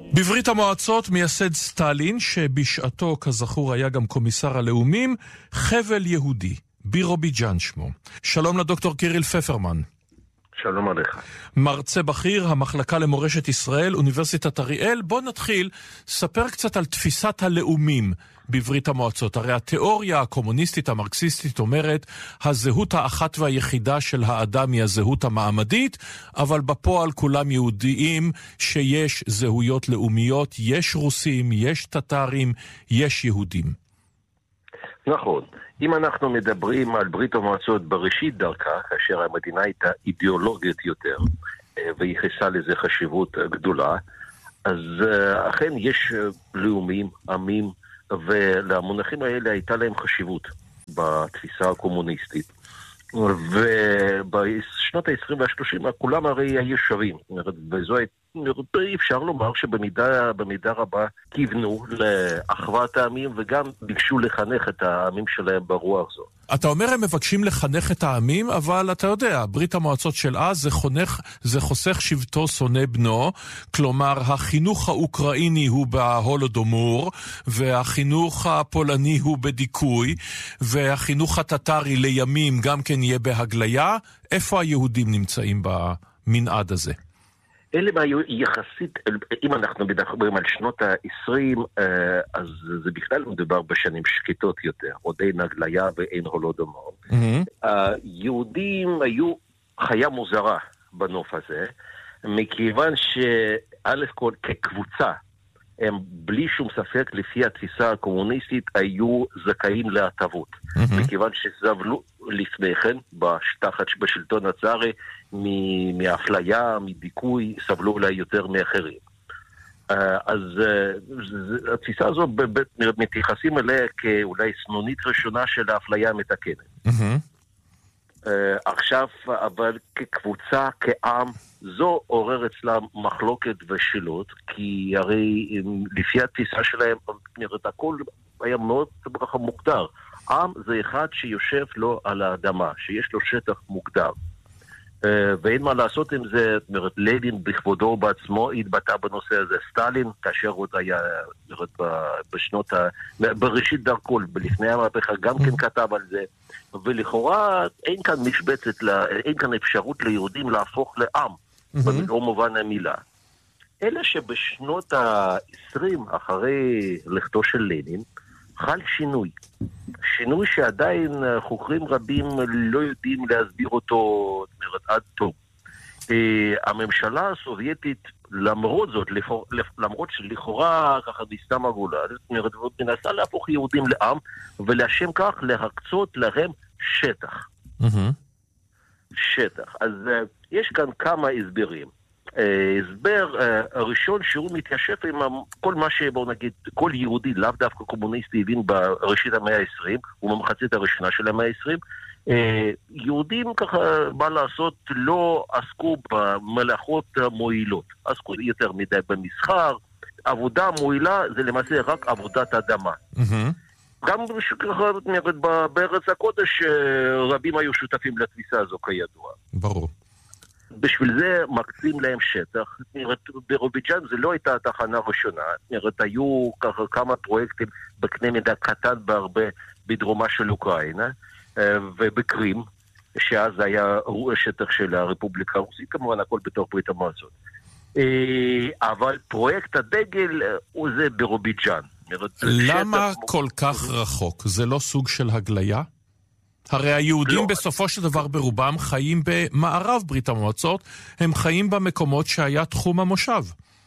בברית המועצות מייסד סטלין, שבשעתו כזכור היה גם קומיסר הלאומים, חבל יהודי, בירוביג'אן שמו. שלום לדוקטור קיריל פפרמן. שלום עליך. מרצה בכיר, המחלקה למורשת ישראל, אוניברסיטת אריאל. בוא נתחיל, ספר קצת על תפיסת הלאומים בברית המועצות. הרי התיאוריה הקומוניסטית המרקסיסטית אומרת, הזהות האחת והיחידה של האדם היא הזהות המעמדית, אבל בפועל כולם יהודיים שיש זהויות לאומיות, יש רוסים, יש טטרים, יש יהודים. נכון. אם אנחנו מדברים על ברית המועצות בראשית דרכה, כאשר המדינה הייתה אידיאולוגית יותר, וייחסה לזה חשיבות גדולה, אז אכן יש לאומים, עמים, ולמונחים האלה הייתה להם חשיבות בתפיסה הקומוניסטית. ובשנות ה-20 וה-30 כולם הרי היו שווים, וזו אפשר לומר שבמידה רבה כיוונו לאחוות העמים וגם ביקשו לחנך את העמים שלהם ברוח זו. אתה אומר הם מבקשים לחנך את העמים, אבל אתה יודע, ברית המועצות של אז זה חוסך שבטו שונא בנו, כלומר החינוך האוקראיני הוא בהולודומור, והחינוך הפולני הוא בדיכוי, והחינוך הטטרי לימים גם כן יהיה בהגליה. איפה היהודים נמצאים במנעד הזה? אלה היו יחסית, אם אנחנו מדברים על שנות ה-20, אז זה בכלל מדובר בשנים שקטות יותר, עוד אין הגליה ואין הולודומור. היהודים היו חיה מוזרה בנוף הזה, מכיוון שא' כל כקבוצה, הם בלי שום ספק לפי התפיסה הקומוניסטית היו זכאים להטבות. מכיוון שסבלו לפני כן, בשלטון הצארי, מאפליה, מדיכוי, סבלו אולי יותר מאחרים. אז התפיסה הזו מתייחסים אליה כאולי סנונית ראשונה של האפליה המתקנת. עכשיו, אבל כקבוצה, כעם, זו עורר אצלם מחלוקת ושילות, כי הרי לפי התפיסה שלהם, הכל היה מאוד מוגדר. עם זה אחד שיושב לו על האדמה, שיש לו שטח מוגדר. ואין מה לעשות עם זה, לנין בכבודו בעצמו התבטא בנושא הזה. סטלין, כאשר עוד היה בראשית דרכו, לפני המהפכה, גם כן כתב על זה. ולכאורה אין כאן משבצת, אין כאן אפשרות ליהודים להפוך לעם, במלוא מובן המילה. אלא שבשנות ה-20, אחרי לכתו של לנין, חל שינוי שעדיין חוקרים רבים לא יודעים להסביר אותו עד טוב. הממשלה הסובייטית, למרות שלכאורה ככה נסתם הגולה, מנסה להפוך יהודים לעם, ולשם כך להקצות להם שטח. אז יש כאן כמה הסברים. הסבר הראשון שהוא מתיישב עם כל מה שבוא נגיד כל יהודי לאו דווקא קומוניסטי הבין בראשית המאה ה-20 ובמחצית הראשונה של המאה ה-20. יהודים ככה מה לעשות לא עסקו במלאכות מועילות, עסקו יותר מדי במסחר. עבודה מועילה זה למעשה רק עבודת אדמה. גם בארץ הקודש רבים היו שותפים לתפיסה הזו כידוע. ברור. בשביל זה מקצים להם שטח. בירוביג'אן זה לא הייתה התחנה ראשונה, היו כמה פרויקטים בקנה מידה קטן בהרבה בדרומה של אוקראינה, ובקרים, שאז היה שטח של הרפובליקה הרוסית, כמובן הכל בתוך ברית המועצות. אבל פרויקט הדגל הוא זה בירוביג'אן. למה כל כך רחוק? זה לא סוג של הגליה? הרי היהודים בסופו של דבר ברובם חיים במערב ברית המועצות, הם חיים במקומות שהיה תחום המושב.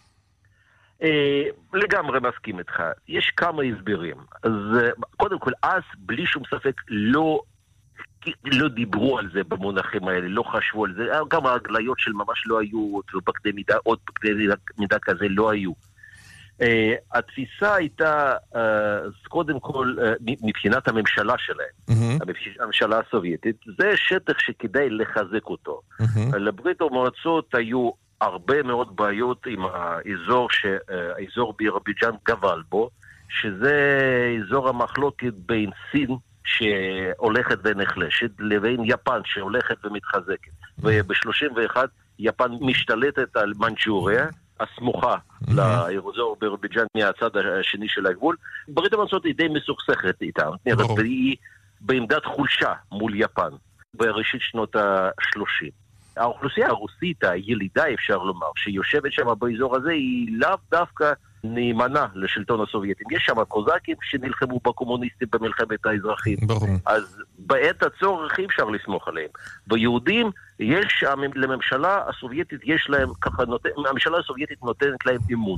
לגמרי מסכים איתך. יש כמה הסברים. אז קודם כל, אז בלי שום ספק לא דיברו על זה במונחים האלה, לא חשבו על זה. גם ההגליות של ממש לא היו, בקנה מידה, עוד בקנה מידה כזה לא היו. התפיסה הייתה, קודם כל, מבחינת הממשלה שלהם, הממשלה הסובייטית, זה שטח שכדאי לחזק אותו. לברית המועצות היו הרבה מאוד בעיות עם האזור בירוביג'אן גבל בו, שזה אזור המחלוקת בין סין, שהולכת ונחלשת, לבין יפן שהולכת ומתחזקת. וב-31 יפן משתלטת על מנצ'וריה, הסמוכה לאזור בירוביג'אן מהצד השני של הגבול. ברית המועצות היא די מסוכסכת איתם, והיא בעמדת חולשה מול יפן בראשית שנות ה-30. האוכלוסייה הרוסית הילידה, אפשר לומר, שיושבת שם באזור הזה, היא לאו דווקא נאמנה לשלטון הסובייטים. יש שם קוזקים שנלחמו בקומוניסטים במלחמת האזרחים. ברור. אז בעת הצורך אי אפשר לסמוך עליהם. ביהודים יש, לממשלה הסובייטית יש להם, ככה הממשלה הסובייטית נותנת להם אמון.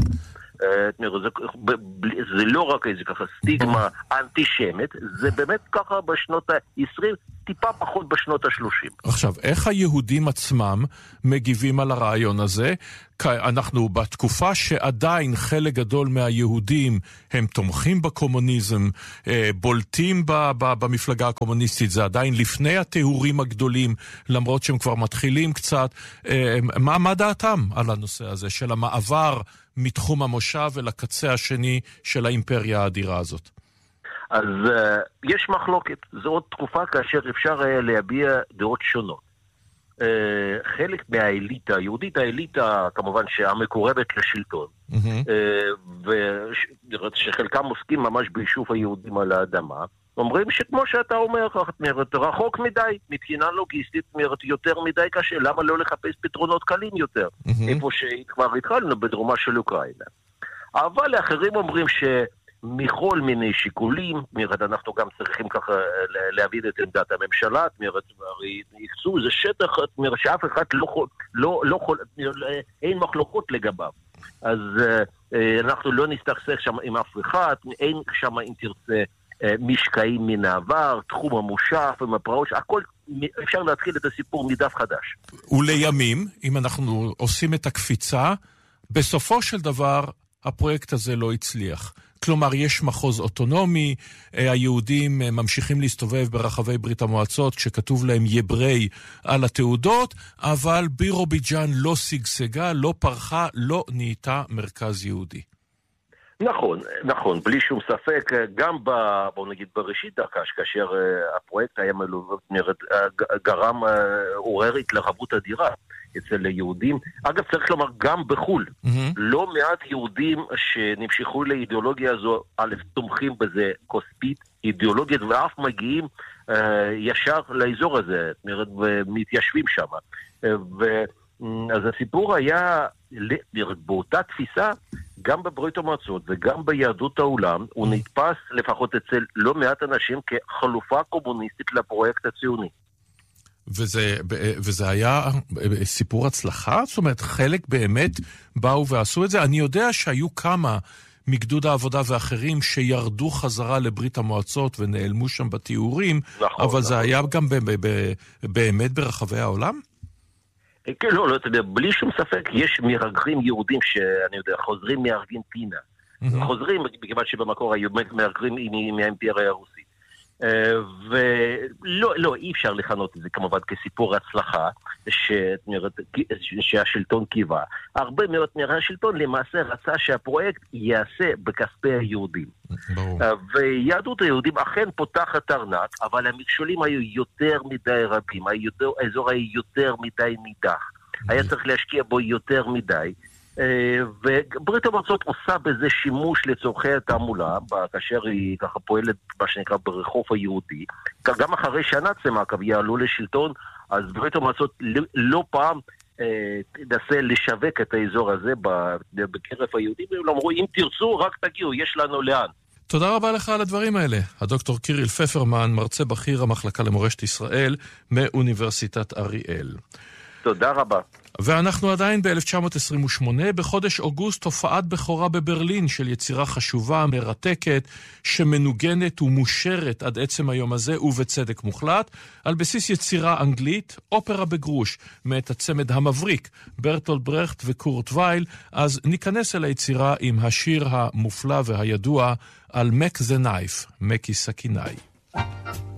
זה לא רק איזה ככה סטיגמה אנטישמית, זה באמת ככה בשנות ה-20, טיפה פחות בשנות ה-30. עכשיו, איך היהודים עצמם מגיבים על הרעיון הזה? אנחנו בתקופה שעדיין חלק גדול מהיהודים הם תומכים בקומוניזם, בולטים במפלגה הקומוניסטית, זה עדיין לפני התיאורים הגדולים, למרות שהם כבר מתחילים קצת. מה דעתם על הנושא הזה של המעבר מתחום המושב ולקצה השני של האימפריה האדירה הזאת? אז יש מחלוקת. זו עוד תקופה כאשר אפשר היה להביע דעות שונות. חלק מהאליטה, היהודית האליטה כמובן שהמקורבת לשלטון, ושחלקם עוסקים ממש ביישוב היהודים על האדמה, אומרים שכמו שאתה אומר, רחוק מדי, מבחינה לוגיסטית, יותר מדי קשה, למה לא לחפש פתרונות קלים יותר, איפה שכבר התחלנו בדרומה של אוקראינה. אבל האחרים אומרים מכל מיני שיקולים, אנחנו גם צריכים ככה להבין את עמדת הממשלה, יקצו זה שטח שאף אחד אין מחלוקות לגביו. אז אנחנו לא נסתכסך שם עם אף אחד, אין שם אם תרצה משקעים מן העבר, תחום המושב, עם הפרעות, הכל אפשר להתחיל את הסיפור מדף חדש. ולימים, אם אנחנו עושים את הקפיצה, בסופו של דבר הפרויקט הזה לא הצליח. כלומר, יש מחוז אוטונומי, היהודים ממשיכים להסתובב ברחבי ברית המועצות כשכתוב להם יברי על התעודות, אבל בירוביג'אן לא סגסגה, לא פרחה, לא נהייתה מרכז יהודי. נכון, בלי שום ספק, גם בוא נגיד בראשית דרכה, כאשר הפרויקט היה גרם עורר התלהבות אדירה אצל היהודים. אגב, צריך לומר, גם בחול, לא מעט יהודים שנמשכו לאידיאולוגיה הזו, א', תומכים בזה כוספית, אידיאולוגית, ואף מגיעים ישר לאזור הזה, ומתיישבים שם. אז הסיפור היה, באותה תפיסה, גם בברית המועצות וגם ביהדות העולם, הוא נתפס לפחות אצל לא מעט אנשים כחלופה קומוניסטית לפרויקט הציוני. וזה היה סיפור הצלחה? זאת אומרת, חלק באמת באו ועשו את זה? אני יודע שהיו כמה מגדוד העבודה ואחרים שירדו חזרה לברית המועצות ונעלמו שם בתיאורים, אבל זה היה גם באמת ברחבי העולם? כן, לא, אתה יודע, בלי שום ספק יש מרגרים יהודים שאני יודע, חוזרים מארגנטינה. חוזרים, מכיוון שבמקור היו מרגרים מהאימפריה הרוסית. ולא, אי אפשר לכנות את זה כמובן כסיפור הצלחה שהשלטון קיווה. הרבה מאוד מהשלטון למעשה רצה שהפרויקט יעשה בכספי היהודים. ויהדות היהודים אכן פותחת ארנק, אבל המכשולים היו יותר מדי רבים, האזור היה יותר מדי נידח, היה צריך להשקיע בו יותר מדי, וברית המועצות עושה בזה שימוש לצורכי התעמולה, כאשר היא ככה פועלת מה שנקרא ברחוב היהודי, גם אחרי שהנאצים יעלו לשלטון, אז ברית המועצות לא פעם תנסה לשווק את האזור הזה בקרב היהודים, והם אמרו, אם תרצו רק תגיעו, יש לנו לאן. תודה רבה לך על הדברים האלה. הדוקטור קיריל פפרמן, מרצה בכיר המחלקה למורשת ישראל מאוניברסיטת אריאל. תודה רבה. ואנחנו עדיין ב-1928, בחודש אוגוסט, הופעת בכורה בברלין של יצירה חשובה, מרתקת, שמנוגנת ומושרת עד עצם היום הזה, ובצדק מוחלט, על בסיס יצירה אנגלית, אופרה בגרוש, מאת הצמד המבריק, ברטולד ברכט וקורט וייל. אז ניכנס אל היצירה עם השיר המופלא והידוע על מק זה נייף, מקי סכינאי.